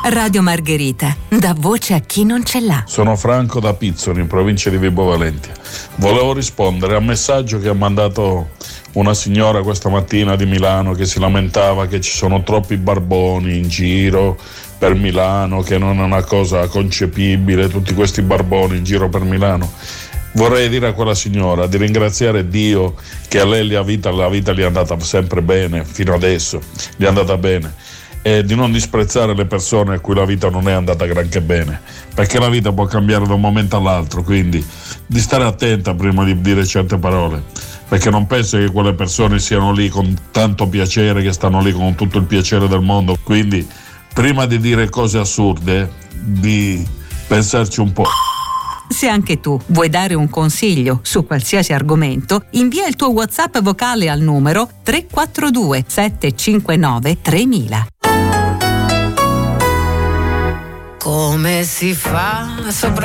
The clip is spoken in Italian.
Radio Margherita, dà voce a chi non ce l'ha. Sono Franco da Pizzoli, in provincia di Vibo Valentia. Volevo rispondere al messaggio che ha mandato una signora questa mattina di Milano che si lamentava che ci sono troppi barboni in giro per Milano, che non è una cosa concepibile, tutti questi barboni in giro per Milano. Vorrei dire a quella signora di ringraziare Dio che a lei la vita gli è andata sempre bene, fino adesso gli è andata bene, e di non disprezzare le persone a cui la vita non è andata granché bene, perché la vita può cambiare da un momento all'altro, quindi di stare attenta prima di dire certe parole, perché non penso che quelle persone siano lì con tanto piacere, che stanno lì con tutto il piacere del mondo, quindi prima di dire cose assurde di pensarci un po'. Se anche tu vuoi dare un consiglio su qualsiasi argomento, invia il tuo WhatsApp vocale al numero 342 759 3000. Come si fa